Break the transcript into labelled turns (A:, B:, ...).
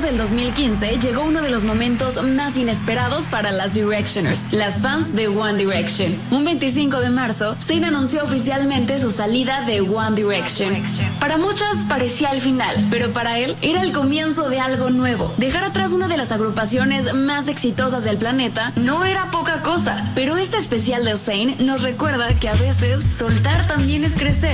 A: del 2015 llegó uno de los momentos más inesperados para las Directioners, las fans de One Direction. Un 25 de marzo, Zayn anunció oficialmente su salida de One Direction. Para muchas parecía el final, pero para él era el comienzo de algo nuevo. Dejar atrás una de las agrupaciones más exitosas del planeta no era poca cosa, pero este especial de Zayn nos recuerda que a veces soltar también es crecer.